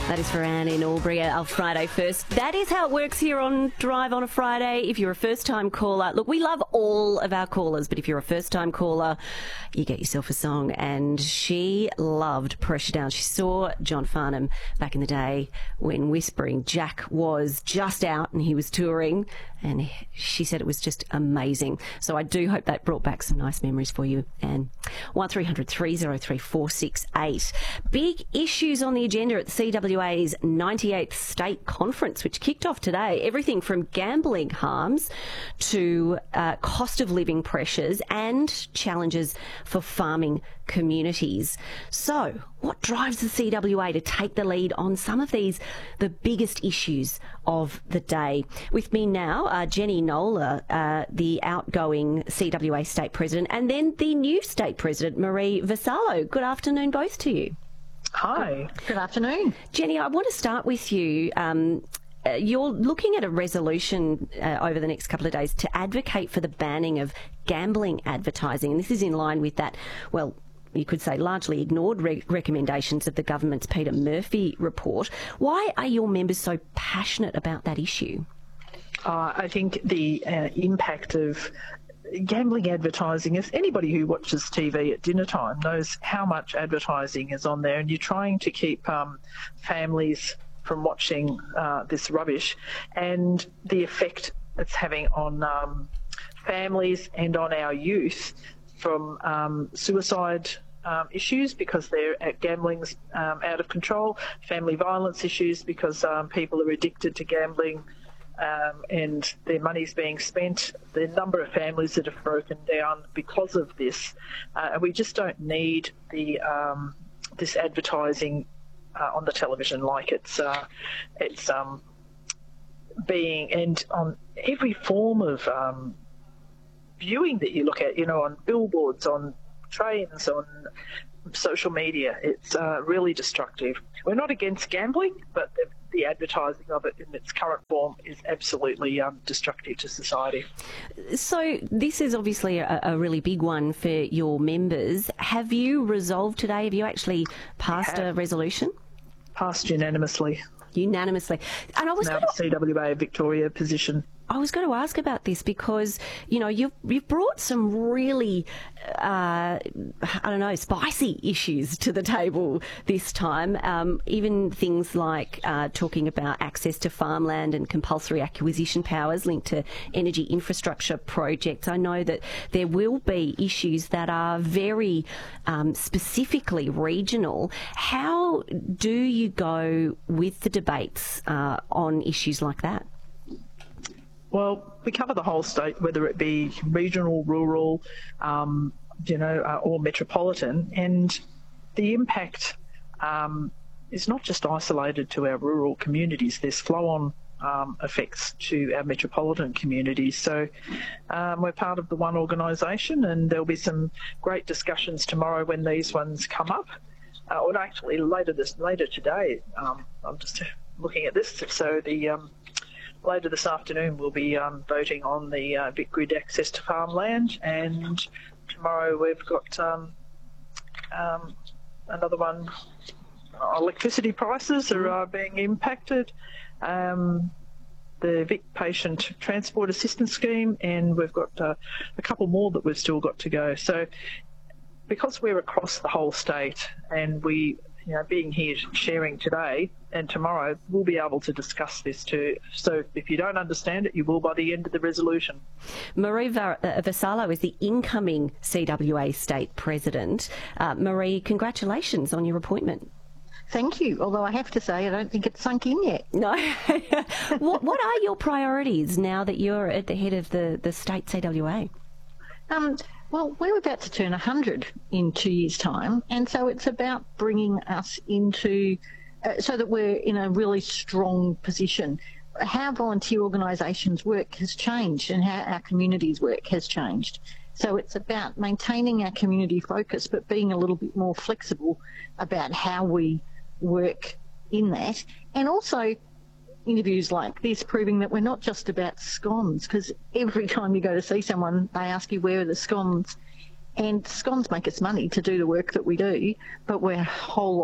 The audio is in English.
That is for Anne in Albury, our Friday first. That is how it works here on Drive on a Friday. If you're a first-time caller, look, we love all of our callers, but if you're a first-time caller, you get yourself a song. And she loved Pressure Down. She saw John Farnham back in the day when Whispering Jack was just out and he was touring, and she said it was just amazing. So I do hope that brought back some nice memories for you, Anne. 1300 303 468. Big issues on the agenda at the CWA's 98th State Conference, which kicked off today. Everything from gambling harms to cost of living pressures and challenges for farming communities. So what drives the CWA to take the lead on some of these, the biggest issues of the day? With me now, Jenny Nola, the outgoing CWA State President, and then the new State President, Marie Vassallo. Good afternoon, both to you. Hi. Good afternoon. Jenny, I want to start with you. You're looking at a resolution over the next couple of days to advocate for the banning of gambling advertising, and this is in line with that, well, you could say largely ignored recommendations of the government's Peter Murphy report. Why are your members so passionate about that issue? I think the impact of gambling advertising, if anybody who watches TV at dinner time knows how much advertising is on there, and you're trying to keep families from watching this rubbish, and the effect it's having on families and on our youth from suicide issues because gambling's out of control, family violence issues because people are addicted to gambling and their money's being spent, the number of families that have broken down because of this. And we just don't need the this advertising on the television like it's being, and on every form of viewing that you look at, you know, on billboards, on trains, on social media. It's really destructive. We're not against gambling, but the advertising of it in its current form is absolutely destructive to society. So this is obviously a really big one for your members. Have you resolved today? Have you actually passed a resolution? Passed unanimously. Unanimously. And I was now the CWA Victoria position. I was going to ask about this because, you know, you've brought some really, spicy issues to the table this time. Even things like talking about access to farmland and compulsory acquisition powers linked to energy infrastructure projects. I know that there will be issues that are very specifically regional. How do you go with the debates on issues like that? Well, we cover the whole state, whether it be regional, rural, or metropolitan, and the impact is not just isolated to our rural communities. There's flow-on effects to our metropolitan communities. So we're part of the one organisation, and there'll be some great discussions tomorrow when these ones come up. Or actually later today. I'm just looking at this. So later this afternoon we'll be voting on the VicGrid access to farmland, and tomorrow we've got another one. Electricity prices are being impacted. The Vic Patient Transport Assistance Scheme, and we've got a couple more that we've still got to go. So because we're across the whole state, and we, being here sharing today and tomorrow, we'll be able to discuss this too. So if you don't understand it, you will by the end of the resolution. Marie Vassallo is the incoming CWA State President. Marie, congratulations on your appointment. Thank you, although I have to say I don't think it's sunk in yet. No. What are your priorities now that you're at the head of the state CWA? Well, we're about to turn 100 in 2 years' time, and so it's about bringing us into so that we're in a really strong position. How volunteer organisations work has changed, and how our communities work has changed. So it's about maintaining our community focus, but being a little bit more flexible about how we work in that, and also interviews like this proving that we're not just about scones, because every time you go to see someone they ask you where are the scones, and scones make us money to do the work that we do, but we're a whole